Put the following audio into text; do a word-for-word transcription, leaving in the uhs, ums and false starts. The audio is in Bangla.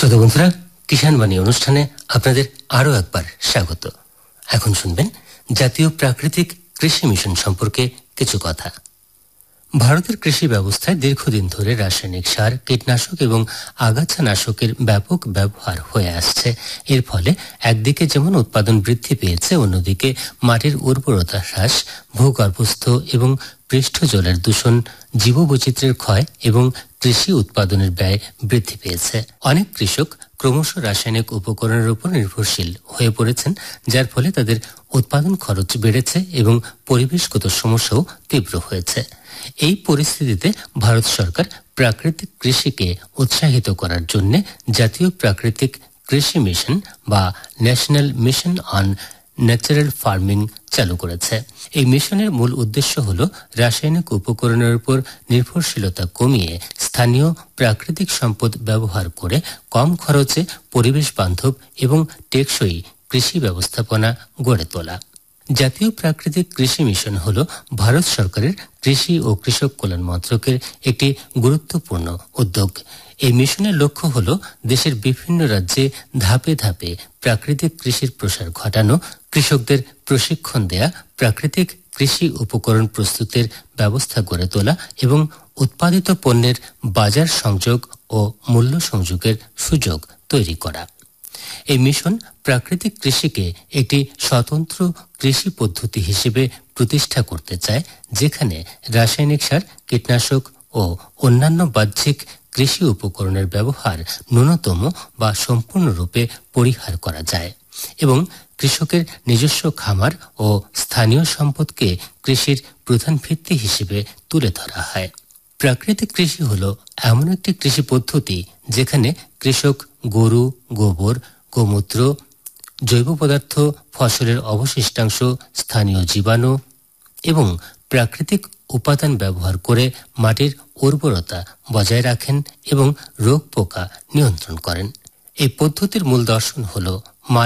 শ্রোতা বন্ধুরা, কিষাণ বাণী অনুষ্ঠানে আপনাদের আরো একবার স্বাগত। এখন শুনবেন জাতীয় প্রাকৃতিক কৃষি মিশন সম্পর্কে কিছু কথা। ভারতের কৃষি ব্যবস্থায় দীর্ঘদিন ধরে রাসায়নিক সার, কীটনাশক এবং আগাছানাশকের ব্যাপক ব্যবহার হয়ে আসছে। এর ফলে একদিকে যেমন উৎপাদন বৃদ্ধি পেয়েছে, অন্যদিকে মাটির উর্বরতা হ্রাস, ভূগর্ভস্থ এবং পৃষ্ঠ জলের দূষণ, জীববৈচিত্র্যের ক্ষয় এবং কৃষি উৎপাদনের ব্যয় বৃদ্ধি পেয়েছে। অনেক কৃষক ক্রমশ রাসায়নিক উপকরণের উপর নির্ভরশীল হয়ে পড়েছেন, যার ফলে তাদের উৎপাদন খরচ বেড়েছে এবং পরিবেশগত সমস্যাও তীব্র হয়েছে। এই পরিস্থিতিতে ভারত সরকার প্রাকৃতিক কৃষিকে উৎসাহিত করার জন্য জাতীয় প্রাকৃতিক কৃষি মিশন বা national mission on natural farming চালু করেছে। এই মিশনের মূল উদ্দেশ্য হল রাসায়নিক উপকরণের উপর নির্ভরশীলতা কমিয়ে স্থানীয় প্রাকৃতিক সম্পদ ব্যবহার করে কম খরচে পরিবেশ বান্ধব এবং টেকসই কৃষি ব্যবস্থাপনা গড়ে তোলা। জাতীয় প্রাকৃতিক কৃষি মিশন হল ভারত সরকারের কৃষি ও কৃষক কল্যাণ মন্ত্রকের একটি গুরুত্বপূর্ণ উদ্যোগ। এই মিশনের লক্ষ্য হল দেশের বিভিন্ন রাজ্যে ধাপে ধাপে প্রাকৃতিক কৃষির প্রসার ঘটানো, কৃষকদের প্রশিক্ষণ দেয়া, প্রাকৃতিক কৃষি উপকরণ প্রস্তুতের ব্যবস্থা গড়ে তোলা এবং উৎপাদিত পণ্যের বাজার সংযোগ ও মূল্য সংযোগের সুযোগ তৈরি করা। এই মিশন প্রাকৃতিক কৃষিকে একটি স্বতন্ত্র কৃষি পদ্ধতি হিসেবে প্রতিষ্ঠা করতে চায়, যেখানে রাসায়নিক সার, কীটনাশক ও অন্যান্য বাহ্যিক কৃষি উপকরণের ব্যবহার ন্যূনতম বা সম্পূর্ণরূপে পরিহার করা যায় এবং কৃষকের নিজস্ব খামার ও স্থানীয় সম্পদকে কৃষির প্রধান ভিত্তি হিসেবে তুলে ধরা হয়। প্রাকৃতিক কৃষি হল এমন একটি কৃষি পদ্ধতি যেখানে কৃষক গরু, গোবর, গোমূত্র, জৈব পদার্থ, ফসলের অবশিষ্টাংশ, স্থানীয় জীবাণু এবং প্রাকৃতিক উপাদান ব্যবহার করে মাটির উর্বরতা বজায় রাখেন এবং রোগ পোকা নিয়ন্ত্রণ করেন। এই পদ্ধতির মূল দর্শন হল